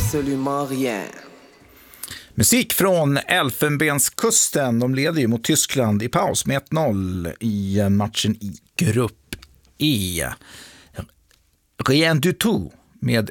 absolument rien. Musik från Elfenbenskusten. De leder ju mot Tyskland i paus med 1-0 i matchen i grupp E. Rien du tout med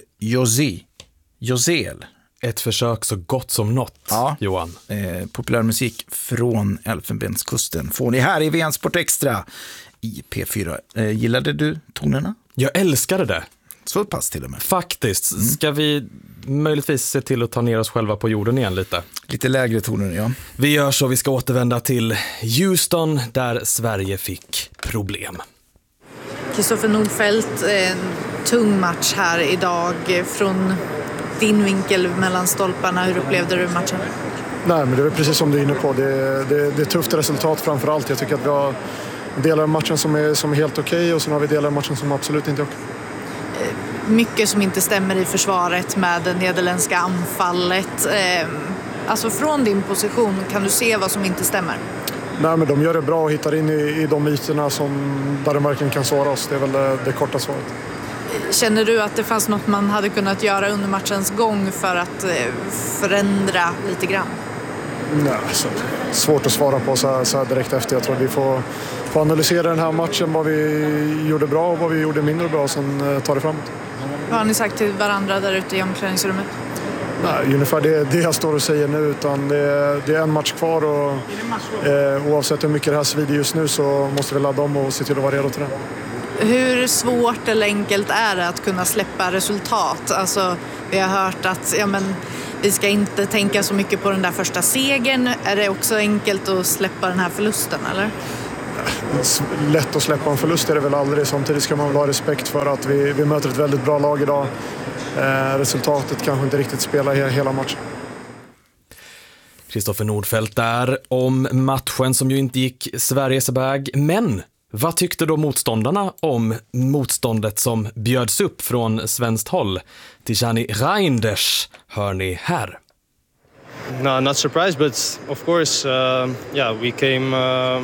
Josel. Ett försök så gott som något, ja. Johan. Populärmusik från Elfenbenskusten får ni här i VN Sport Extra i P4. Gillade du tonerna? Jag älskade det. Så pass till och med. Faktiskt. Ska vi möjligtvis se till att ta ner oss själva på jorden igen lite? Lite lägre toner, ja. Vi gör så. Vi ska återvända till Houston där Sverige fick problem. Kristoffer Nordfeldt, en tung match här idag. Från din vinkel mellan stolparna, hur upplevde du matchen? Nej, men det är precis som du är inne på. Det är tufft resultat framför allt. Jag tycker att vi har delar av matchen som är helt okej och sen har vi delar av matchen som absolut inte är okej. Mycket som inte stämmer i försvaret med det nederländska anfallet. Alltså från din position, kan du se vad som inte stämmer? Nej, men de gör det bra och hittar in i de ytorna där de verkligen kan svara oss. Det är väl det korta svaret. Känner du att det fanns något man hade kunnat göra under matchens gång för att förändra lite grann? Nej, så svårt att svara på så här direkt efter. Jag tror vi får analysera den här matchen, vad vi gjorde bra och vad vi gjorde mindre bra och sen ta det framåt. Vad har ni sagt till varandra där ute i omklädningsrummet? Nej, ungefär det jag står och säger nu, utan det är en match kvar och oavsett hur mycket det här svider just nu så måste vi ladda om och se till att vara redo till det. Hur svårt eller enkelt är det att kunna släppa resultat? Alltså, vi har hört att vi ska inte tänka så mycket på den där första segern. Är det också enkelt att släppa den här förlusten, eller? Lätt att släppa en förlust är det väl aldrig. Samtidigt ska man väl ha respekt för att vi möter ett väldigt bra lag idag. Resultatet kanske inte riktigt spelar hela matchen. Kristoffer Nordfeldt där om matchen som ju inte gick Sveriges väg. Men vad tyckte då motståndarna om motståndet som bjöds upp från svenskt håll? Tijani Reinders hör ni här. No, not surprised, but of course, we came.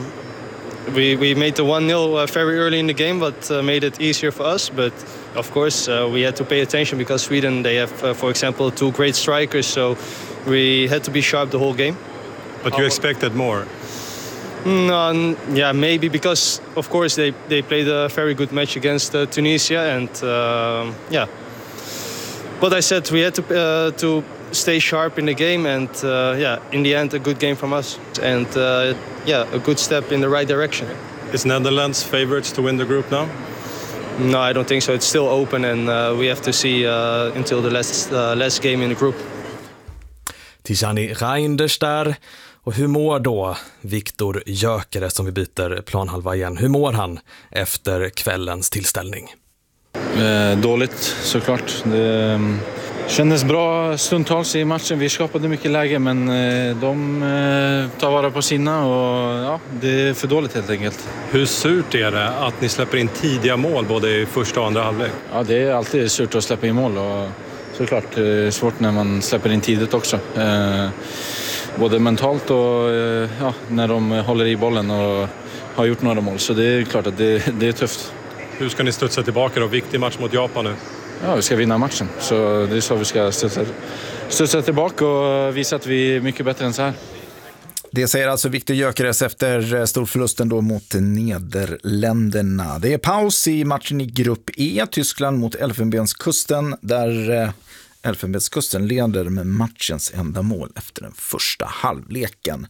We made the 1-0 very early in the game, but made it easier for us. But of course, we had to pay attention because Sweden, they have, for example, 2 great strikers, so we had to be sharp the whole game. But you expected more? Yeah, maybe because, of course, they played a very good match against Tunisia, and But I said we had to stay sharp in the game, and in the end, a good game from us, and a good step in the right direction. Is Netherlands favorites to win the group now? No, I don't think so. It's still open, and we have to see until the last game in the group. Tijani Reinders där. Och hur mår då Viktor Gyökeres, som vi byter planhalva igen? Hur mår han efter kvällens tillställning? Dåligt såklart. Det kändes bra stundtals i matchen. Vi skapade mycket läge, men de tar vara på sina och det är för dåligt helt enkelt. Hur surt är det att ni släpper in tidiga mål både i första och andra halvlek? Ja, det är alltid surt att släppa in mål och såklart det är svårt när man släpper in tidigt också. Både mentalt och när de håller i bollen och har gjort några mål. Så det är klart att det är tufft. Hur ska ni studsa tillbaka då? Viktig match mot Japan nu. Ja, vi ska vinna matchen. Så det är så vi ska studsa tillbaka och visa att vi är mycket bättre än så här. Det säger alltså Viktor Gyökeres efter storförlusten då mot Nederländerna. Det är paus i matchen i grupp E. Tyskland mot Elfenbenskusten, där Elfenbenskusten leder med matchens enda mål efter den första halvleken.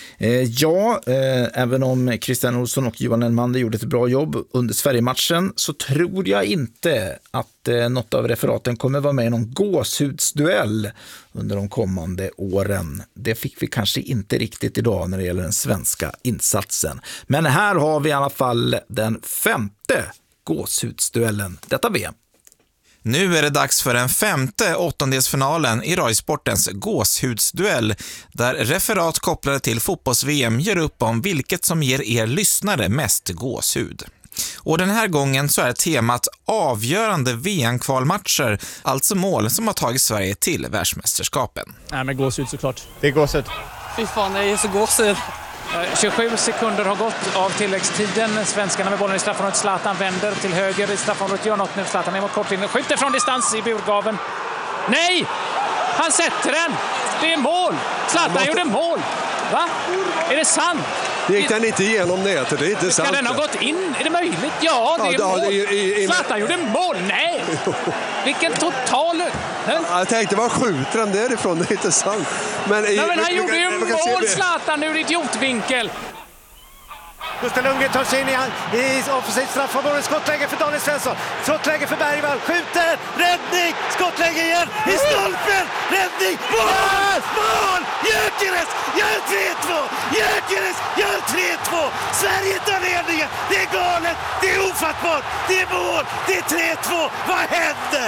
Även om Christian Olsson och Johan Elmander gjorde ett bra jobb under Sverige-matchen, så tror jag inte att något av referaten kommer vara med i någon gåshudsduell under de kommande åren. Det fick vi kanske inte riktigt idag när det gäller den svenska insatsen. Men här har vi i alla fall den 5:e gåshudsduellen detta VM. Nu är det dags för den 5:e åttondelsfinalen i Rai-sportens gåshudsduell, där referat kopplade till fotbolls-VM gör upp om vilket som ger er lyssnare mest gåshud. Och den här gången så är temat avgörande VM-kvalmatcher, alltså mål som har tagit Sverige till världsmästerskapen. Nej, men gåshud såklart. Det är gåshud. Fy fan, det är så gåshud. 27 sekunder har gått av tilläggstiden. Svenskarna med bollen i straffområdet. Zlatan vänder till höger i straffområdet. Gör något nu. Zlatan är mot kortlinjen. Skjuter från distans i burgaven. Nej! Han sätter den. Det är mål. Zlatan gjorde mål. Va? Är det sant? Gick den inte igenom nätet? Det är inte sant. Ska den ha gått in? Är det möjligt? Ja, det är mål. Zlatan gjorde mål. Nej! Vilken total... Jag tänkte, vad skjuter han därifrån? Det är inte sant. Men han gjorde ju mål, Zlatan, ur idiotvinkel. Gustav Lundgren tar sig in i offensivt straffområde. Skottläge för Daniel Svensson. Skottläge för Bergvall. Skjuter! Räddning! Skottläge igen! I stolpen! Räddning! Mål! Mål! Gyökeres gör 3-2! Gyökeres gör 3-2! Sverige tar ledningen! Det är galet! Det är ofattbart! Det är mål! Det är 3-2! Vad händer?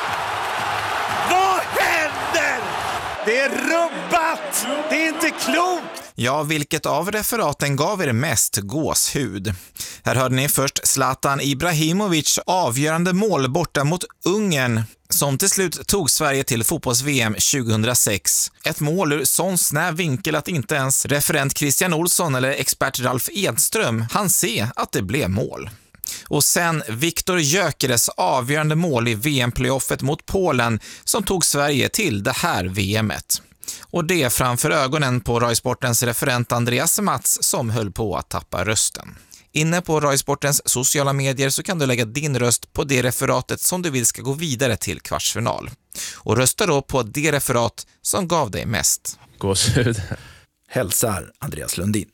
Vad händer? Det är rubbat! Det är inte klokt! Ja, vilket av referaten gav er mest gåshud? Här hörde ni först Zlatan Ibrahimovic avgörande mål borta mot Ungern som till slut tog Sverige till fotbolls-VM 2006. Ett mål ur sån snäv vinkel att inte ens referent Christian Olsson eller expert Ralf Edström hann se att det blev mål. Och sen Viktor Gyökeres avgörande mål i VM-playoffet mot Polen som tog Sverige till det här VMet. Och det framför ögonen på Rai-sportens referent Andreas Mats som höll på att tappa rösten. Inne på Rai-sportens sociala medier så kan du lägga din röst på det referatet som du vill ska gå vidare till kvartsfinal. Och rösta då på det referat som gav dig mest. Gåshud. Hälsar Andreas Lundin.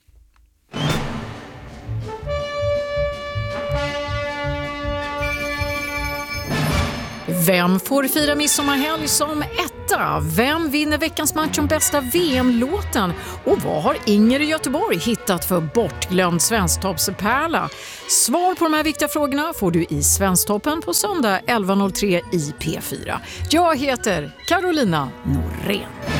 Vem får fira midsommarhelg som etta? Vem vinner veckans match om bästa VM-låten? Och vad har Inger i Göteborg hittat för bortglömd svensktoppspärla? Svar på de här viktiga frågorna får du i Svensktoppen på söndag 11.03 i P4. Jag heter Carolina Norén.